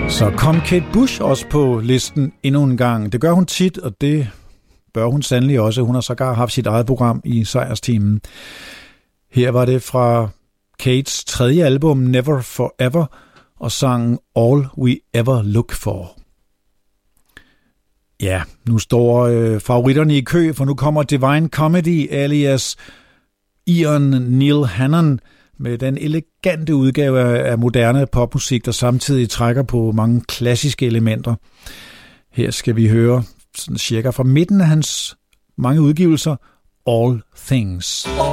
Så kom Kate Bush også på listen endnu en gang. Det gør hun tit, og det bør hun sandelig også. Hun har sågar haft sit eget program i Sejrsteamen. Her var det fra Kates tredje album, Never Forever, og sangen All We Ever Look For. Ja, nu står favoritterne i kø, for nu kommer Divine Comedy alias Ian Neil Hannon med den elegante udgave af moderne popmusik, der samtidig trækker på mange klassiske elementer. Her skal vi høre sådan cirka fra midten af hans mange udgivelser, All Things.